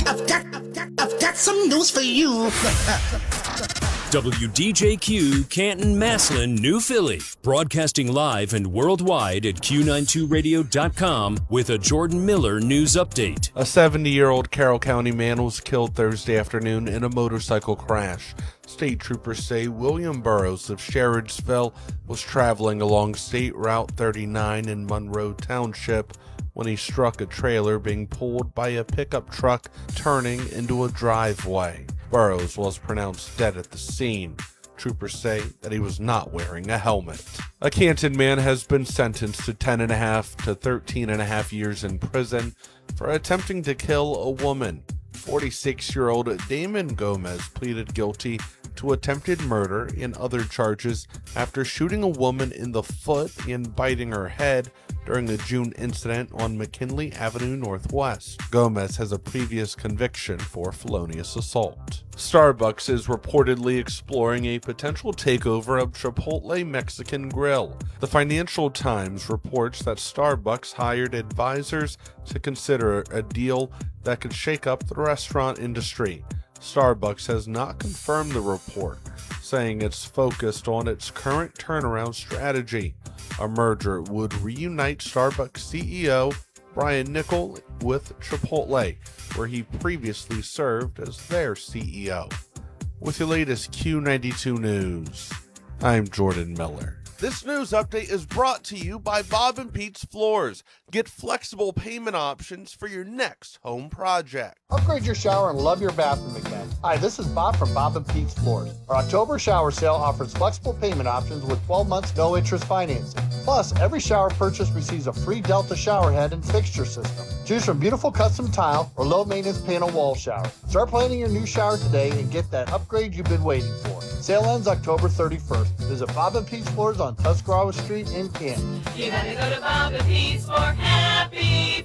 I've got some news for you. WDJQ Canton, Massillon, New Philly. Broadcasting live and worldwide at Q92Radio.com with a Jordan Miller news update. A 70-year-old Carroll County man was killed Thursday afternoon in a motorcycle crash. State troopers say William Burrows of Sherridsville was traveling along State Route 39 in Monroe Township when he struck a trailer being pulled by a pickup truck turning into a driveway. Burrows was pronounced dead at the scene. Troopers say that he was not wearing a helmet. A Canton man has been sentenced to 10.5 to 13.5 years in prison for attempting to kill a woman. 46-year-old Damon Gomez pleaded guilty to attempted murder and other charges after shooting a woman in the foot and biting her head during a June incident on McKinley Avenue Northwest. Gomez has a previous conviction for felonious assault. Starbucks is reportedly exploring a potential takeover of Chipotle Mexican Grill. The Financial Times reports that Starbucks hired advisors to consider a deal that could shake up the restaurant industry. Starbucks has not confirmed the report, saying it's focused on its current turnaround strategy. A merger would reunite Starbucks CEO Brian Niccol with Chipotle, where he previously served as their CEO. With your latest Q92 news, I'm Jordan Miller. This news update is brought to you by Bob and Pete's Floors. Get flexible payment options for your next home project. Upgrade your shower and love your bathroom again. Hi, this is Bob from Bob and Pete's Floors. Our October shower sale offers flexible payment options with 12 months no interest financing. Plus, every shower purchase receives a free Delta shower head and fixture system. Choose from beautiful custom tile or low maintenance panel wall shower. Start planning your new shower today and get that upgrade you've been waiting for. Sale ends October 31st. Visit Bob and Pete's Floors on Tuscarawas Street in Canton. You gotta go to Bob and Pete's for happy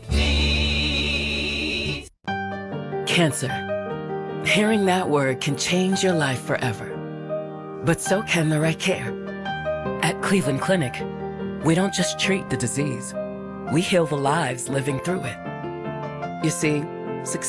feet. Cancer. Hearing that word can change your life forever. But so can the right care. At Cleveland Clinic, we don't just treat the disease. We heal the lives living through it. You see, success